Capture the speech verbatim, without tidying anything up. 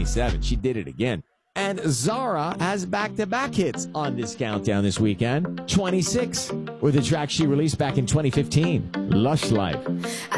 twenty-seven. She did it again. And Zara has back-to-back hits on this countdown this weekend. twenty-six with a track she released back in twenty fifteen, Lush Life.